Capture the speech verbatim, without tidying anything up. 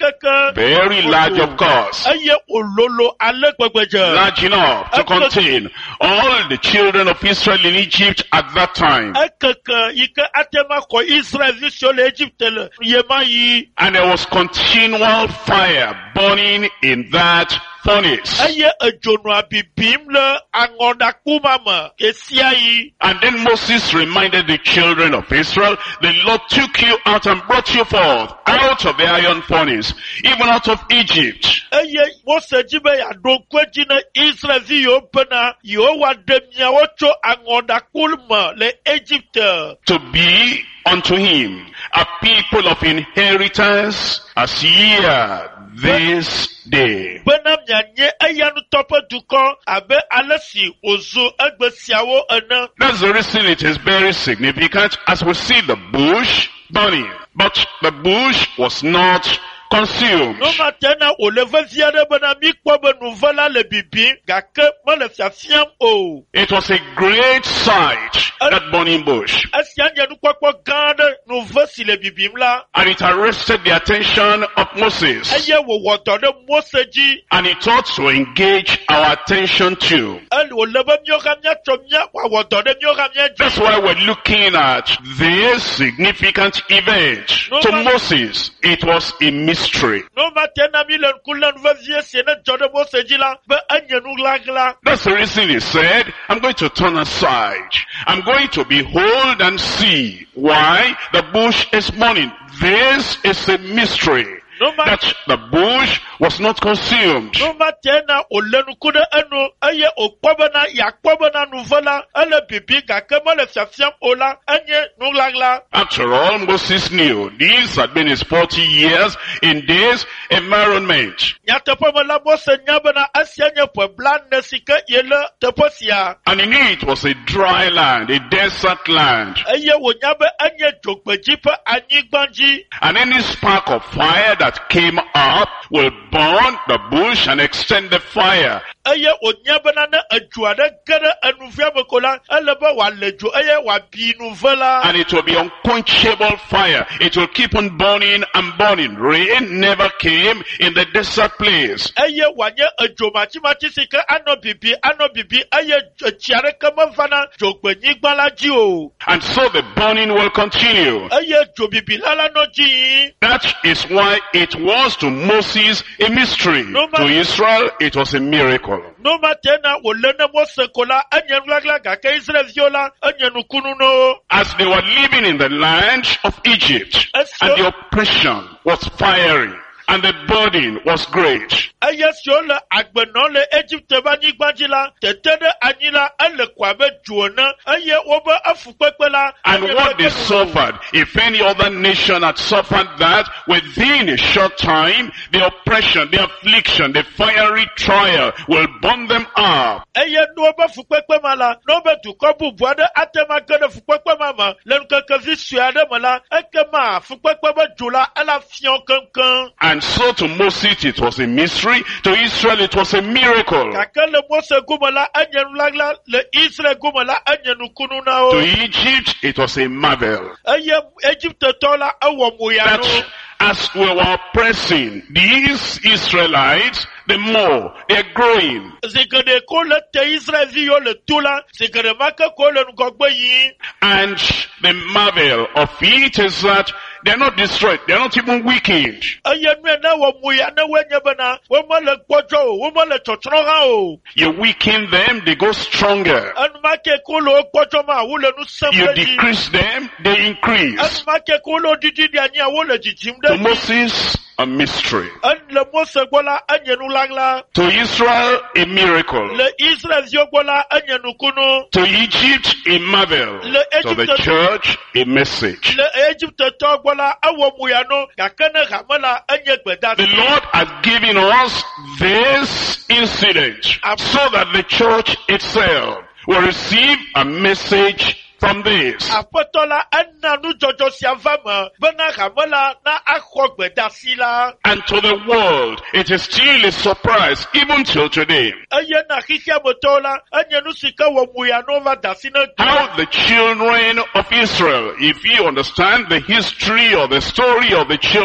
Very large, of course. Large enough to contain all the children of Israel in Egypt at that time. And there was continual fire burning in that furnace. And then Moses reminded the children of Israel, the Lord took you out and brought you forth out of the iron furnace, even out of Egypt. To be unto him a people of inheritance, as ye are this day. That's the reason it is very significant, as we see the bush burning, but the bush was not consumed. It was a great sight, that burning bush. And it arrested the attention of Moses. And he thought to engage our attention too. That's why we're looking at this significant event. To Moses, it was a mystery. That's the reason he said, I'm going to turn aside. I'm going to behold and see why the bush is burning. This is a mystery. That the bush was not consumed. After all, Moses knew these had been his forty years in this environment. And he knew it was a dry land, a desert land. And any spark of fire that came up will burn the bush and extend the fire. And it will be unquenchable fire. It will keep on burning and burning. Rain never came in the desert place. And so the burning will continue. That is why it was to Moses a mystery. To Israel, it was a miracle. As they were living in the land of Egypt, and the oppression was fiery, and the burden was great. And what they suffered, if any other nation had suffered that, within a short time, the oppression, the affliction, the fiery trial will burn them up. And so to Moses it was a mystery, to Israel it was a miracle. To Egypt it was a marvel. That as we were oppressing these Israelites, the more they're growing. And the marvel of it is that they're not destroyed. They're not even weakened. You weaken them, they go stronger. You decrease them, they increase. To Moses, a mystery. To Israel, a miracle. To Egypt, a marvel. To the church, a message. The Lord has given us this incident so that the church itself will receive a message from this. And to the world, it is still a surprise, even till today. How the children of Israel, if you understand the history or the story of the children